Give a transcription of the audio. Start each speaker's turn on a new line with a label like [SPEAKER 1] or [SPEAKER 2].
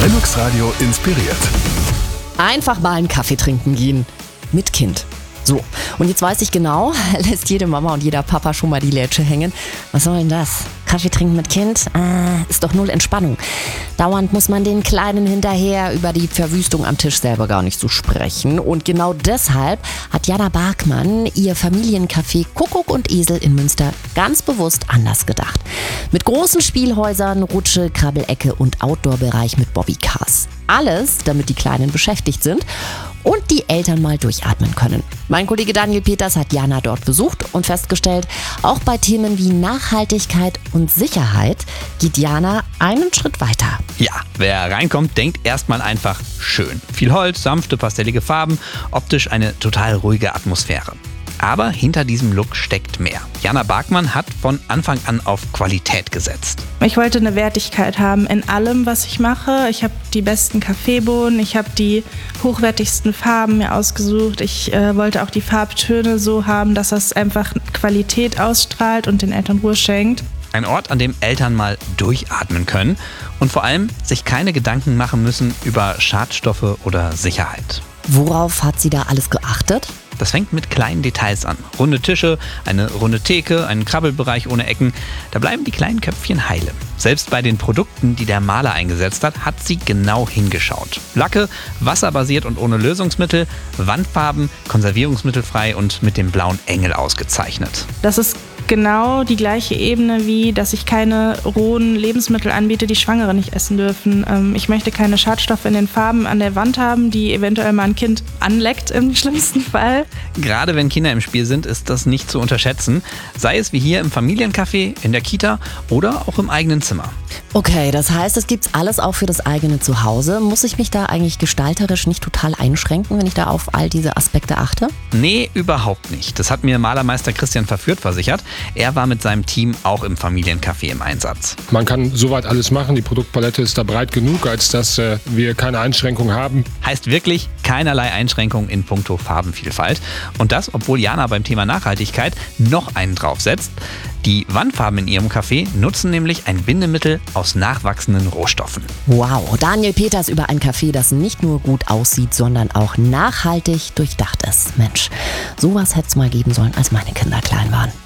[SPEAKER 1] Lennox Radio inspiriert.
[SPEAKER 2] Einfach mal einen Kaffee trinken gehen. Mit Kind. So, und jetzt weiß ich genau, lässt jede Mama und jeder Papa schon mal die Lätsche hängen. Was soll denn das? Kaffee trinken mit Kind? Ist doch null Entspannung. Dauernd muss man den Kleinen hinterher über die Verwüstung am Tisch selber gar nicht so sprechen. Und genau deshalb hat Jana Barkmann ihr Familiencafé Kuckuck und Esel in Münster ganz bewusst anders gedacht. Mit großen Spielhäusern, Rutsche, Krabbelecke und Outdoor-Bereich mit Bobbycars. Alles, damit die Kleinen beschäftigt sind und die Eltern mal durchatmen können. Mein Kollege Daniel Peters hat Jana dort besucht und festgestellt, auch bei Themen wie Nachhaltigkeit und Sicherheit geht Jana einen Schritt weiter.
[SPEAKER 3] Ja, wer reinkommt, denkt erstmal einfach schön. Viel Holz, sanfte, pastellige Farben, optisch eine total ruhige Atmosphäre. Aber hinter diesem Look steckt mehr. Jana Barkmann hat von Anfang an auf Qualität gesetzt.
[SPEAKER 4] Ich wollte eine Wertigkeit haben in allem, was ich mache. Ich habe die besten Kaffeebohnen, ich habe die hochwertigsten Farben mir ausgesucht. Ich wollte auch die Farbtöne so haben, dass das einfach Qualität ausstrahlt und den Eltern Ruhe schenkt.
[SPEAKER 3] Ein Ort, an dem Eltern mal durchatmen können und vor allem sich keine Gedanken machen müssen über Schadstoffe oder Sicherheit.
[SPEAKER 2] Worauf hat sie da alles geachtet?
[SPEAKER 3] Das fängt mit kleinen Details an. Runde Tische, eine runde Theke, einen Krabbelbereich ohne Ecken. Da bleiben die kleinen Köpfchen heile. Selbst bei den Produkten, die der Maler eingesetzt hat sie genau hingeschaut. Lacke, wasserbasiert und ohne Lösungsmittel, Wandfarben, konservierungsmittelfrei und mit dem blauen Engel ausgezeichnet.
[SPEAKER 4] Das ist genau die gleiche Ebene wie, dass ich keine rohen Lebensmittel anbiete, die Schwangere nicht essen dürfen. Ich möchte keine Schadstoffe in den Farben an der Wand haben, die eventuell mal ein Kind anleckt im schlimmsten Fall.
[SPEAKER 3] Gerade wenn Kinder im Spiel sind, ist das nicht zu unterschätzen. Sei es wie hier im Familiencafé, in der Kita oder auch im eigenen Zimmer.
[SPEAKER 2] Okay, das heißt, es gibt alles auch für das eigene Zuhause. Muss ich mich da eigentlich gestalterisch nicht total einschränken, wenn ich da auf all diese Aspekte achte?
[SPEAKER 3] Nee, überhaupt nicht. Das hat mir Malermeister Christian Verführt versichert. Er war mit seinem Team auch im Familiencafé im Einsatz.
[SPEAKER 5] Man kann soweit alles machen. Die Produktpalette ist da breit genug, als dass wir keine Einschränkung haben.
[SPEAKER 3] Heißt wirklich keinerlei Einschränkung in puncto Farbenvielfalt. Und das, obwohl Jana beim Thema Nachhaltigkeit noch einen draufsetzt. Die Wandfarben in ihrem Café nutzen nämlich ein Bindemittel aus nachwachsenden Rohstoffen.
[SPEAKER 2] Wow, Daniel Peters über ein Café, das nicht nur gut aussieht, sondern auch nachhaltig durchdacht ist. Mensch, sowas hätte es mal geben sollen, als meine Kinder klein waren.